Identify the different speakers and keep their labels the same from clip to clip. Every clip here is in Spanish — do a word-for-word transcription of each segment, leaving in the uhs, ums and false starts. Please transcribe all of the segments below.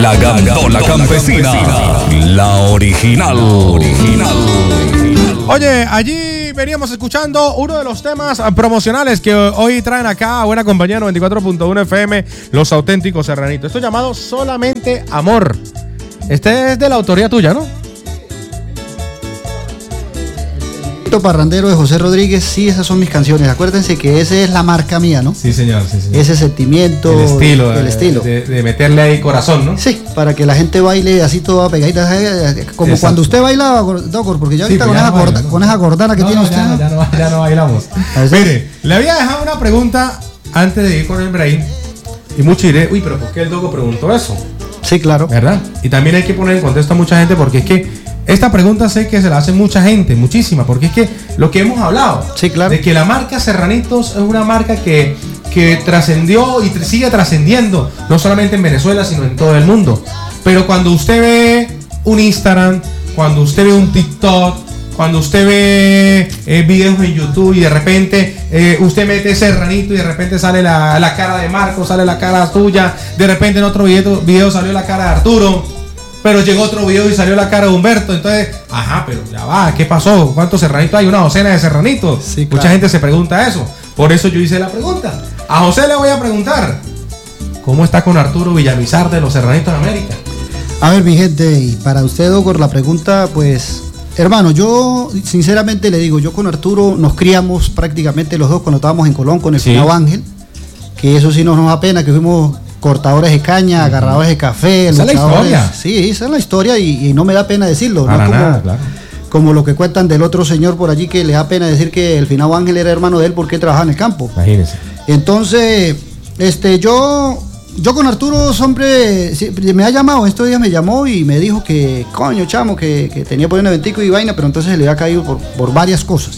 Speaker 1: La Gandola Campesina, la original. original.
Speaker 2: Oye, allí veníamos escuchando uno de los temas promocionales que hoy traen acá a Buena Compañía noventa y cuatro punto uno F M, Los Auténticos Serranitos. Esto llamado Solamente Amor. Este es de la autoría tuya, ¿no?
Speaker 3: Parrandero de José Rodríguez, sí, esas son mis canciones. Acuérdense que esa es la marca mía, ¿no?
Speaker 2: Sí, señor, sí, señor.
Speaker 3: Ese sentimiento,
Speaker 2: el estilo,
Speaker 3: el
Speaker 2: de,
Speaker 3: estilo.
Speaker 2: De, de meterle ahí corazón, ¿no?
Speaker 3: Sí, para que la gente baile así toda pegadita, como Exacto. Cuando usted bailaba, Doctor, porque ya ahorita sí, con, ya esa no gorda, baila, ¿no? Con esa gordana que no, tiene
Speaker 2: no,
Speaker 3: usted.
Speaker 2: Ya, ya, no, ya no bailamos. Mire, le había dejado una pregunta antes de ir con el break y mucho diré, uy, pero ¿por qué el Dogo preguntó eso?
Speaker 3: Sí, claro.
Speaker 2: ¿Verdad? Y también hay que poner en contexto a mucha gente porque es que esta pregunta sé que se la hace mucha gente, muchísima, porque es que lo que hemos hablado,
Speaker 3: sí, claro.
Speaker 2: de que la marca Serranitos es una marca que, que trascendió y tr- sigue trascendiendo, no solamente en Venezuela, sino en todo el mundo. Pero cuando usted ve un Instagram, cuando usted ve un TikTok, cuando usted ve eh, videos en YouTube y de repente eh, usted mete Serranito y de repente sale la, la cara de Marco, sale la cara tuya, de repente en otro video, video salió la cara de Arturo, pero llegó otro video y salió la cara de Humberto. Entonces, ajá, pero ya va, ¿qué pasó? ¿Cuántos serranitos hay? Una docena de serranitos.
Speaker 3: Sí, claro.
Speaker 2: Mucha gente se pregunta eso. Por eso yo hice la pregunta. A José le voy a preguntar, ¿cómo está con Arturo Villamizar de los Serranitos de América?
Speaker 3: A ver, mi gente, y para usted, Doctor, la pregunta, pues, hermano, yo sinceramente le digo, yo con Arturo nos criamos prácticamente los dos cuando estábamos en Colón con el
Speaker 2: Sí.
Speaker 3: Finado Ángel, que eso sí no nos da pena, que fuimos cortadores de caña, agarradores de café.
Speaker 2: Esa es la historia.
Speaker 3: Sí, esa es la historia y, y no me da pena decirlo.
Speaker 2: Para
Speaker 3: no como,
Speaker 2: nada, claro.
Speaker 3: como lo que cuentan del otro señor por allí que le da pena decir que el Finado Ángel era hermano de él porque él trabajaba en el campo.
Speaker 2: Imagínese.
Speaker 3: Entonces, este, yo, yo con Arturo, hombre, me ha llamado, estos días me llamó y me dijo que, coño, chamo, que, que tenía por un eventico y vaina, pero entonces se le había caído por, por varias cosas.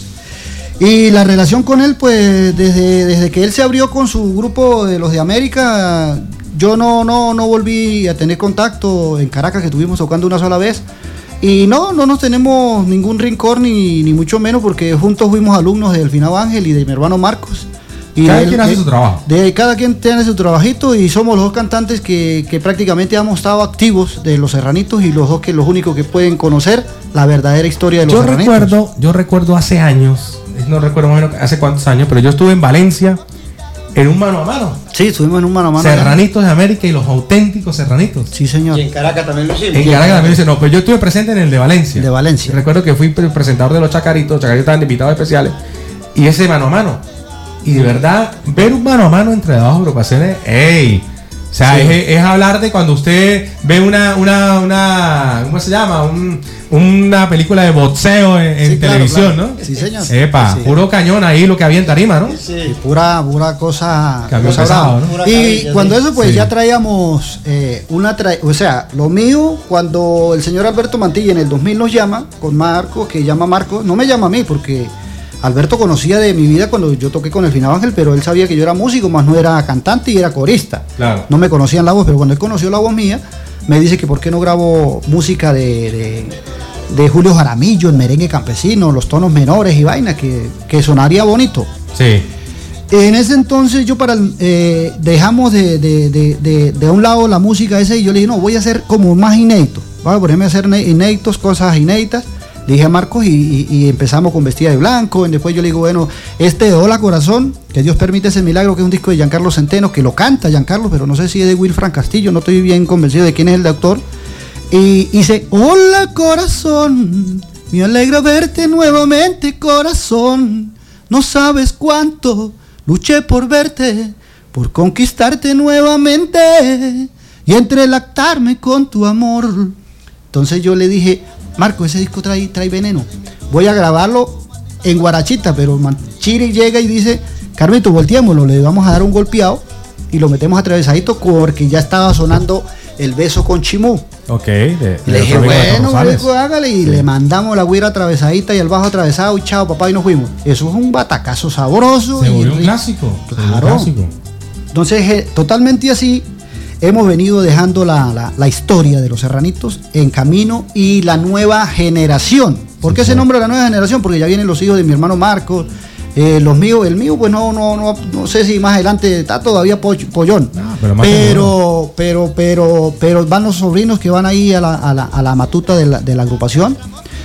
Speaker 3: Y la relación con él, pues, desde, desde que él se abrió con su grupo de los de América, yo no, no, no volví a tener contacto. En Caracas, que estuvimos tocando una sola vez. Y no, no nos tenemos ningún rencor, ni, ni mucho menos, porque juntos fuimos alumnos del Finado Ángel y de mi hermano Marcos. Y
Speaker 2: cada
Speaker 3: él,
Speaker 2: quien hace
Speaker 3: él,
Speaker 2: su trabajo.
Speaker 3: De, cada quien tiene su trabajito y somos los dos cantantes que, que prácticamente hemos estado activos de los Serranitos y los dos que los únicos que pueden conocer la verdadera historia de los
Speaker 2: yo
Speaker 3: Serranitos.
Speaker 2: Recuerdo, yo recuerdo hace años, no recuerdo más o menos hace cuántos años, pero yo estuve en Valencia en un mano a mano.
Speaker 3: Sí, estuvimos en un mano a mano.
Speaker 2: Serranitos de América y los auténticos Serranitos.
Speaker 3: Sí, señor.
Speaker 4: Y en Caracas también lo hicimos.
Speaker 2: En Caracas también lo hicimos. No, pero yo estuve presente en el de Valencia.
Speaker 3: De Valencia.
Speaker 2: Y recuerdo que fui el presentador de los Chacaritos. Los Chacaritos estaban de invitados especiales. Y ese mano a mano. Y de verdad, ver un mano a mano entre dos agrupaciones, ¡ey! O sea, sí. es, es hablar de cuando usted ve una, una, una ¿cómo se llama? Un, una película de boxeo en, en sí, televisión, claro, claro.
Speaker 3: ¿no? Sí, señor.
Speaker 2: Epa,
Speaker 3: sí.
Speaker 2: puro cañón ahí lo que había en tarima, ¿no?
Speaker 3: Sí, sí. Pura, pura cosa.
Speaker 2: Cosa pesado, ¿no?
Speaker 3: Pura y cabilla, cuando sí. eso, pues sí. ya traíamos eh, una. Tra o sea, lo mío, cuando el señor Alberto Mantilla en el dos mil nos llama, con Marco, que llama Marco, no me llama a mí porque Alberto conocía de mi vida cuando yo toqué con el Finado Ángel, pero él sabía que yo era músico, más no era cantante y era corista.
Speaker 2: Claro.
Speaker 3: No me conocían la voz, pero cuando él conoció la voz mía, me dice que por qué no grabo música de, de, de Julio Jaramillo, el merengue campesino, los tonos menores y vainas, que, que sonaría bonito.
Speaker 2: Sí.
Speaker 3: En ese entonces yo para eh, dejamos de, de, de, de, de un lado la música esa y yo le dije, no, voy a hacer como más inédito. Voy a ponerme a hacer inéditos, cosas inéditas. Le dije a Marcos y, y, y empezamos con Vestida de Blanco. Y después yo le digo, bueno, este de Hola Corazón, que Dios permite ese milagro, que es un disco de Giancarlo Centeno, que lo canta Giancarlo, pero no sé si es de Wilfran Castillo, no estoy bien convencido de quién es el autor. Y dice, hola corazón, me alegra verte nuevamente, corazón. No sabes cuánto luché por verte, por conquistarte nuevamente y entrelactarme con tu amor. Entonces yo le dije, Marco, ese disco trae, trae veneno. Voy a grabarlo en guarachita, pero Chiri llega y dice, Carmito, volteémoslo, le vamos a dar un golpeado y lo metemos atravesadito porque ya estaba sonando El Beso con Chimú.
Speaker 2: Ok. De,
Speaker 3: le dije, bueno, marico, hágale, y sí. le mandamos la güira atravesadita y el bajo atravesado y chao, papá, y nos fuimos. Eso es un batacazo sabroso.
Speaker 2: Se
Speaker 3: y
Speaker 2: volvió un clásico.
Speaker 3: Claro.
Speaker 2: Un clásico.
Speaker 3: Entonces, eh, totalmente así, hemos venido dejando la, la, la historia de los Serranitos en camino y la nueva generación. ¿Por qué sí, ese nombre de la nueva generación? Porque ya vienen los hijos de mi hermano Marcos, eh, los míos, el mío, pues no, no, no, no sé si más adelante está todavía po pollón.
Speaker 2: No, pero, más
Speaker 3: pero, pero, pero, pero van los sobrinos que van ahí a la, a la, a la matuta de la, de la agrupación.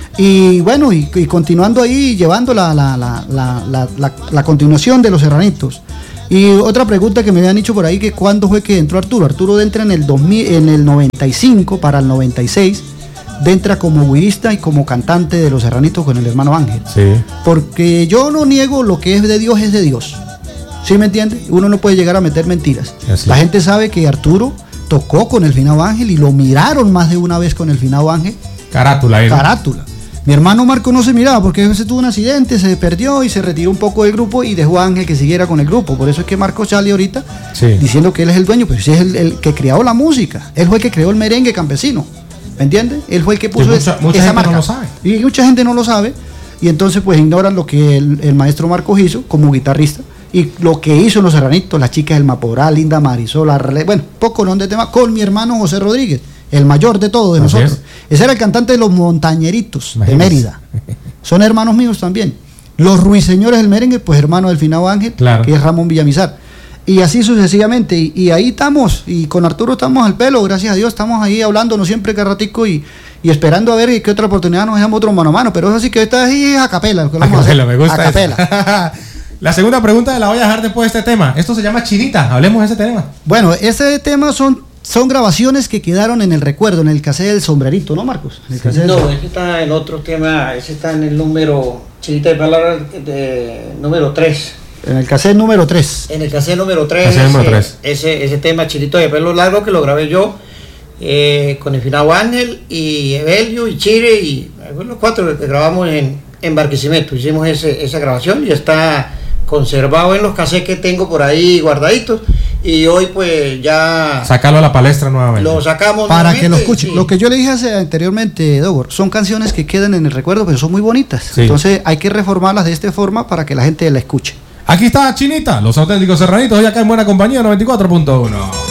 Speaker 3: Y bueno, y, y continuando ahí, llevando la, la, la, la, la, la, la continuación de los Serranitos. Y otra pregunta que me habían dicho por ahí, que cuándo fue que entró Arturo. Arturo entra en el, dos mil, en el noventa y cinco, para el noventa y seis, entra como guirista y como cantante de los Serranitos con el hermano Ángel.
Speaker 2: Sí.
Speaker 3: Porque yo no niego lo que es de Dios, es de Dios. ¿Sí me entiende? Uno no puede llegar a meter mentiras.
Speaker 2: Así.
Speaker 3: La gente sabe que Arturo tocó con el finado Ángel y lo miraron más de una vez con el finado Ángel.
Speaker 2: Carátula, ¿eh?
Speaker 3: Carátula. Mi hermano Marco no se miraba porque a veces tuvo un accidente, se perdió y se retiró un poco del grupo y dejó a Ángel que siguiera con el grupo. Por eso es que Marco sale ahorita
Speaker 2: Sí.
Speaker 3: diciendo que él es el dueño, pero sí es el, el que creó la música. Él fue el que creó el merengue campesino. ¿Me entiendes? Él fue el que puso
Speaker 2: mucha-
Speaker 3: esa,
Speaker 2: mucha
Speaker 3: esa
Speaker 2: gente
Speaker 3: marca.
Speaker 2: no lo sabe.
Speaker 3: Y mucha gente no lo sabe. Y entonces pues ignoran lo que el, el maestro Marcos hizo como guitarrista. Y lo que hizo en los Serranitos, las chicas del Maporal, Linda Marisol, Arle, bueno, poco no de tema, con mi hermano José Rodríguez, el mayor de todos de
Speaker 2: Así
Speaker 3: nosotros.
Speaker 2: es.
Speaker 3: Ese era el cantante de los Montañeritos de
Speaker 2: Imagínese.
Speaker 3: Mérida. Son hermanos míos también. Los ruiseñores del merengue, pues hermano del finado Ángel,
Speaker 2: Claro.
Speaker 3: que es Ramón Villamizar. Y así sucesivamente. Y, y ahí estamos. Y con Arturo estamos al pelo, gracias a Dios. Estamos ahí hablándonos siempre cada ratico y, y esperando a ver qué otra oportunidad nos dejamos otro mano a mano. Pero eso sí que esta es a capela. Lo que vamos a hacer.
Speaker 2: Acapela, me gusta
Speaker 3: A capela.
Speaker 2: esa. La segunda pregunta la voy a dejar después de este tema. Esto se llama Chinita. Hablemos de ese tema.
Speaker 3: Bueno, ese tema son, son grabaciones que quedaron en el recuerdo, en el cassette del sombrerito, ¿no, Marcos? En el cassette del-
Speaker 4: No, ese está en otro tema, ese está en el número, chilita de palabras, de número tres.
Speaker 3: En el cassette número tres.
Speaker 4: En el cassette número tres,
Speaker 2: Cassette número
Speaker 4: ese,
Speaker 2: tres.
Speaker 4: ese, ese tema chilito de pelo largo que lo grabé yo eh, con el finado Ángel y Evelio y Chire y bueno, los cuatro que grabamos en, en Barquisimeto. Hicimos ese, esa grabación y está conservado en los cassettes que tengo por ahí guardaditos y hoy pues ya
Speaker 2: Sacarlo a la palestra nuevamente.
Speaker 4: lo sacamos
Speaker 3: Para que lo
Speaker 4: nuevamente,
Speaker 3: escuchen.
Speaker 4: sí.
Speaker 3: Lo que yo le dije hace- anteriormente, Dogor, son canciones que quedan en el recuerdo, pero son muy bonitas.
Speaker 2: Sí.
Speaker 3: Entonces hay que reformarlas de esta forma para que la gente la escuche.
Speaker 2: Aquí está Chinita, los auténticos serranitos, hoy acá en Buena Compañía noventa y cuatro punto uno.